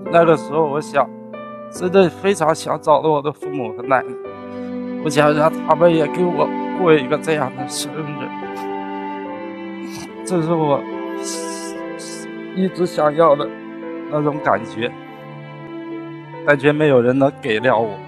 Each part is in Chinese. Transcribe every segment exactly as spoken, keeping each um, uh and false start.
那个时候我想，真的非常想找到我的父母和奶奶，我想让他们也给我过一个这样的生日，这是我一直想要的那种感觉，但却没有人能给了我。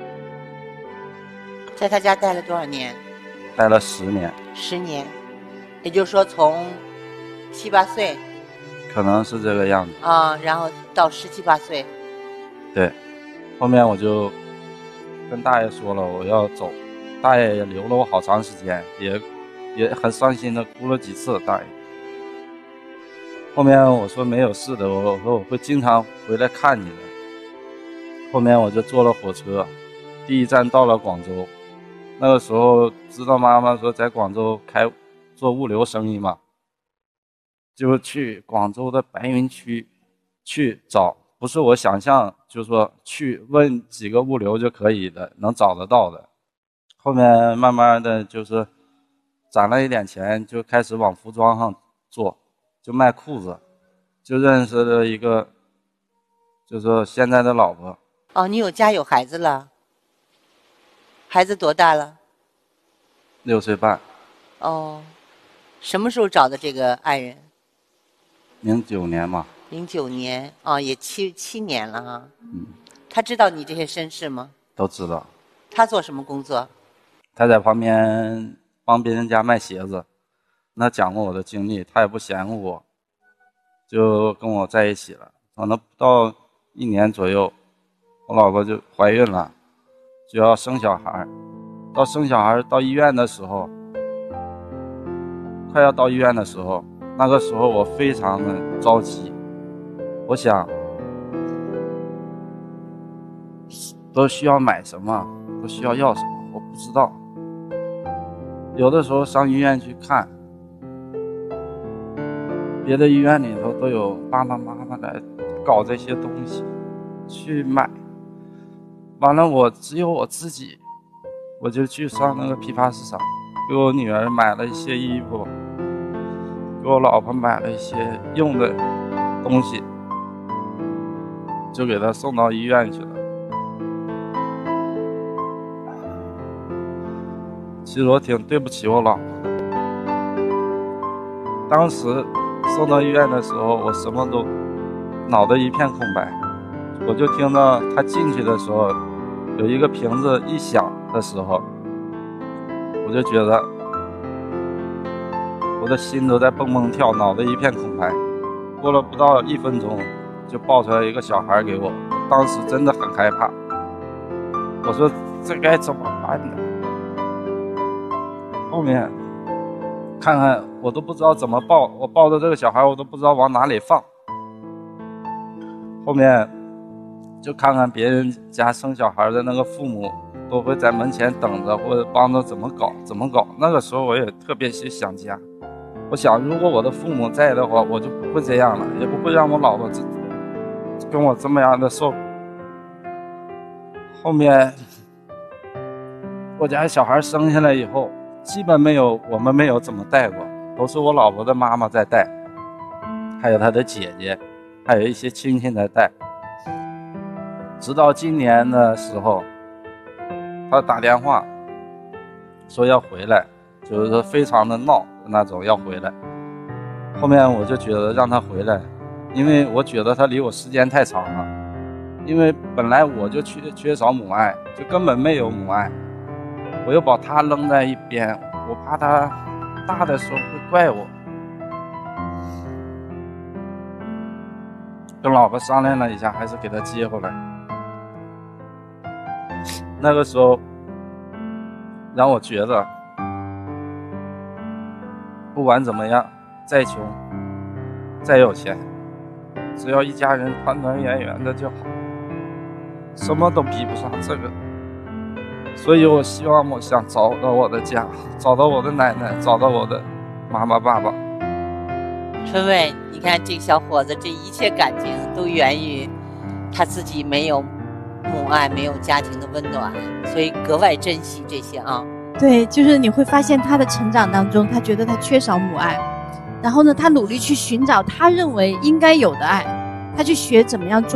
在他家待了多少年？ 待了十年。 十年，也就是说从七八岁， 可能是这个样子啊，然后到十七八岁。 对，后面我就跟大爷说了我要走，大爷也留了我好长时间，也也很伤心的哭了几次。大爷后面我说没有事的，我说我会经常回来看你的。后面我就坐了火车，第一站到了广州。那个时候知道妈妈说在广州开做物流生意嘛，就去广州的白云区去找，不是我想象，就是说去问几个物流就可以的，能找得到的。后面慢慢的就是攒了一点钱，就开始往服装上做，就卖裤子，就认识了一个就是现在的老婆。 哦，你有家有孩子了？孩子多大了？ 六岁半。 哦，什么时候找的这个爱人？ 零九年嘛。 零九年，哦，也七七年了哈。 嗯。 他知道你这些身世吗？ 都知道。 他做什么工作？他在旁边帮别人家卖鞋子。那讲过我的经历，他也不嫌我，就跟我在一起了。可能不到一年左右，我老婆就怀孕了，就要生小孩。到生小孩到医院的时候，快要到医院的时候，那个时候我非常的着急，我想都需要买什么，都需要要什么，我不知道。有的时候上医院去看，别的医院里头都有爸爸妈妈来搞这些东西去买，完了我只有我自己，我就去上那个批发市场，给我女儿买了一些衣服，给我老婆买了一些用的东西，就给她送到医院去了。其实我挺对不起我老婆的，当时送到医院的时候，我什么都脑袋一片空白，我就听到她进去的时候，有一个瓶子一响的时候，我就觉得我的心都在蹦蹦跳，脑袋一片空白。过了不到一分钟，就抱出来一个小孩给我，当时真的很害怕。我说这该怎么办呢？后面看看我都不知道怎么抱，我抱着这个小孩我都不知道往哪里放。后面就看看别人家生小孩的那个父母都会在门前等着，或者帮着怎么搞怎么搞。那个时候我也特别想家，我想如果我的父母在的话，我就不会这样了，也不会让我老婆跟我这么样的受苦。后面我家小孩生下来以后，基本没有我们没有怎么带过，都是我老婆的妈妈在带，还有她的姐姐，还有一些亲戚在带。直到今年的时候，他打电话说要回来，就是说非常的闹的那种要回来。后面我就觉得让他回来，因为我觉得他离我时间太长了，因为本来我就缺缺少母爱，就根本没有母爱，我又把他扔在一边，我怕他大的时候会怪我。跟老婆商量了一下，还是给他接回来。那个时候让我觉得不管怎么样，再穷再有钱，只要一家人团团圆圆的就好，什么都比不上这个。所以我希望我想找到我的家，找到我的奶奶，找到我的妈妈爸爸。 春伟，你看这个小伙子，这一切感情都源于他自己没有母爱，没有家庭的温暖，所以格外珍惜这些啊。 对，就是你会发现他的成长当中，他觉得他缺少母爱，然后呢，他努力去寻找他认为应该有的爱，他去学怎么样做